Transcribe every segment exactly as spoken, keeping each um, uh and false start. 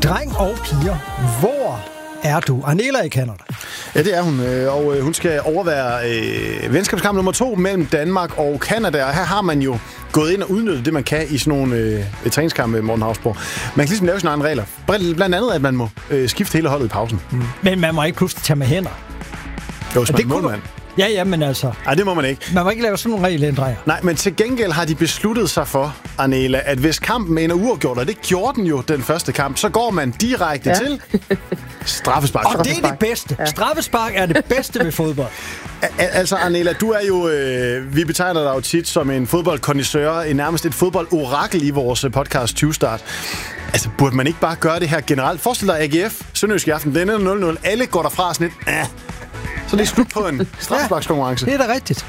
Dreng og piger, hvor er du? Anela i Canada. Ja, det er hun, og hun skal overvære øh, venskabskamp nummer to mellem Danmark og Canada, og her har man jo gået ind og udnyttet det, man kan i sådan nogle øh, træningskampe, Morten Hausborg. Man kan ligesom lave sine egne regler. Blandt andet, at man må øh, skifte hele holdet i pausen. Mm. Men man må ikke pludselig tage med hænder. Jo, hvis man er målmand. Ja, ja, men altså... Nej, det må man ikke. Man må ikke lave sådan nogle regelændringer. Nej, men til gengæld har de besluttet sig for, Anela, at hvis kampen ender uafgjort, og det gjorde den jo den første kamp, så går man direkte ja. til straffespark. Og det er det bedste. Ja. Straffespark er det bedste ved fodbold. Al- altså, Anela, du er jo... Øh, vi betegner dig jo tit som en fodboldkondisseur, en nærmest et fodboldorakel i vores podcast tyve start. Altså, burde man ikke bare gøre det her generelt? Forestil dig A G F, Sønderjysk i aften, den er nul nul. Alle går derfra sådan lidt... Äh. Så det er slut på en straffesparkskonkurrence. Ja, det er da rigtigt.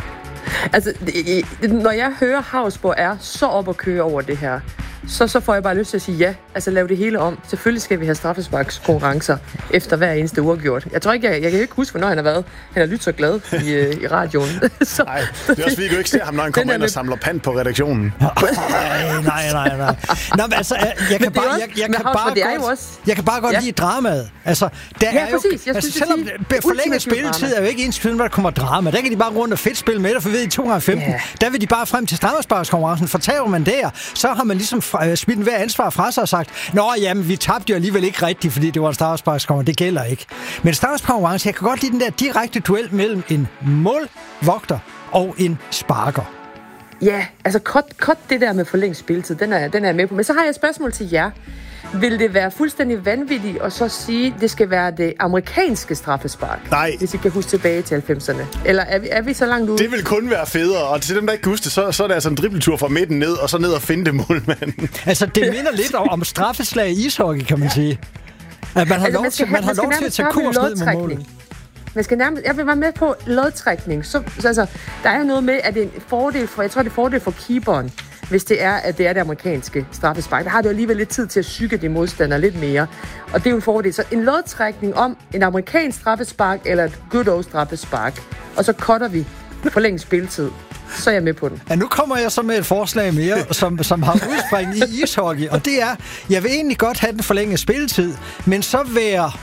Altså, når jeg hører Hausborg er så op at køre over det her, så, så får jeg bare lyst til at sige ja. Altså, lav det hele om. Selvfølgelig skal vi have straffesparkskonkurrencer efter hver eneste uafgjort. Jeg tror ikke, jeg, jeg kan ikke huske, hvornår han har været. Han har lyttet så glad i, i radioen. så, nej, det er også fordi, du ikke ser ham, når han kommer ind og samler pant på redaktionen. nej, nej, nej, nej. Nå, men altså, jeg, jeg kan bare, jeg, jeg kan bare godt, også... jeg kan bare godt ja. lide dramaet. Altså, der ja, er jo, præcis. Jeg altså, selvom forlænget spilletid er jo ikke ens skylden, hvor der kommer drama. Der kan de bare rundt og fedt spille med, for ved i to gange femten, yeah. der vil de bare frem til straffesparkskonkurrencen. Fortager man der, så har man ligesom smidt en hver ansvar fra sig og sagt, nå, jamen, vi tabte jo alligevel ikke rigtigt, fordi det var en straffesparkskonkurrence. Det gælder ikke. Men straffesparkskonkurrence, jeg kan godt lide den der direkte duel mellem en målvogter og en sparker. Ja, altså, cut, cut det der med forlænget spilletid, den er, den er jeg med på. Men så har jeg et spørgsmål til jer. Vil det være fuldstændig vanvittigt at så sige, at det skal være det amerikanske straffespark? Nej. Hvis I kan huske tilbage til halvfemserne. Eller er vi, er vi så langt ude? Det vil kun være federe, og til dem, der ikke kan huske det, så, så er det altså en dribletur fra midten ned, og så ned og finde det målmanden. Altså, det minder lidt om, om straffeslag i ishockey, kan man sige. At man har altså, lov til, man man har lov til at tage kurs ned med målet. Man skal nærmest, jeg vil være med på lodtrækning. Så, så altså, der er jo noget med, at det er en fordel for, jeg tror, det er fordel for keeperen, hvis det er, at det er det amerikanske straffespark. Der har du alligevel lidt tid til at psyke de modstandere lidt mere. Og det er jo en fordel. Så en lodtrækning om en amerikansk straffespark eller et good old straffespark. Og så cutter vi forlænget spilletid. Så er jeg med på den. Ja, nu kommer jeg så med et forslag mere, som, som har udspring i ishockey. Og det er, jeg vil egentlig godt have den forlængede spilletid, men så hver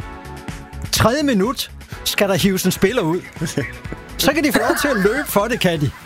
tredje minut skal der hives en spiller ud. Så kan de få lov til at løbe for det, kan de.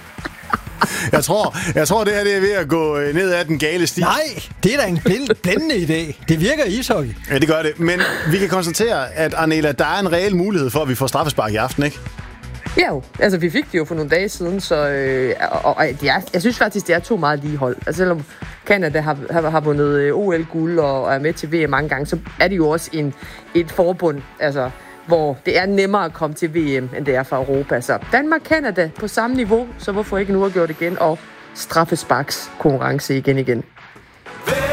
Jeg tror, jeg tror, det her det er ved at gå ned ad den gale sti. Nej, det er da en blind, blændende idé. Det virker i ishockey. Ja, det gør det. Men vi kan konstatere, at Anela, der er en reel mulighed for, at vi får straffespark i aften, ikke? Ja jo. Altså, vi fik det jo for nogle dage siden, så... Øh, og, og det er, jeg synes faktisk, det er to meget lige hold. Altså, selvom Canada har, har, har vundet O L-guld og, og er med til V M mange gange, så er det jo også en, et forbund, altså... hvor det er nemmere at komme til V M, end det er fra Europa. Så Danmark-Canada på samme niveau, så hvorfor ikke nu have gjort igen, og straffesparks konkurrence igen igen.